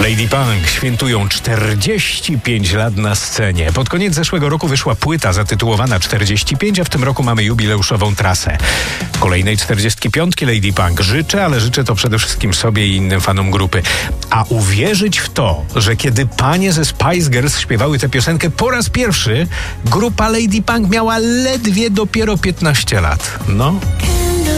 Lady Punk świętują 45 lat na scenie. Pod koniec zeszłego roku wyszła płyta zatytułowana 45, a w tym roku mamy jubileuszową trasę. Kolejnej 45 Lady Punk życzę, ale życzę to przede wszystkim sobie i innym fanom grupy. A uwierzyć w to, że kiedy panie ze Spice Girls śpiewały tę piosenkę po raz pierwszy, grupa Lady Punk miała ledwie dopiero 15 lat. No.